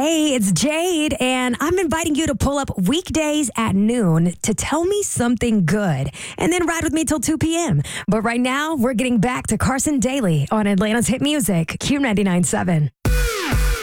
Hey, it's Jade, and I'm inviting you to pull up weekdays at noon to tell me something good, and then ride with me till 2 p.m. But right now, we're getting back to Carson Daly on Atlanta's hit music, Q99.7.